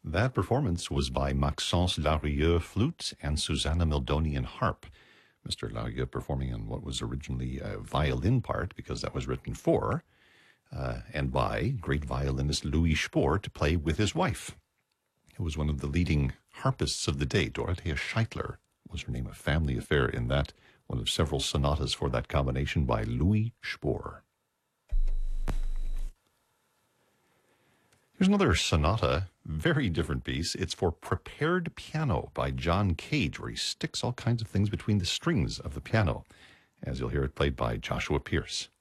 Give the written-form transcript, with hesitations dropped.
That performance was by Maxence Larieux flute and Susanna Mildonian harp. Mr. Larieux performing on what was originally a violin part, because that was written for, and by great violinist Louis Spohr to play with his wife, who was one of the leading harpists of the day. Dorothea Scheitler was her name, a family affair in that, one of several sonatas for that combination by Louis Spohr. Here's another sonata, very different piece. It's for prepared piano by John Cage, where he sticks all kinds of things between the strings of the piano, as you'll hear it played by Joshua Pierce.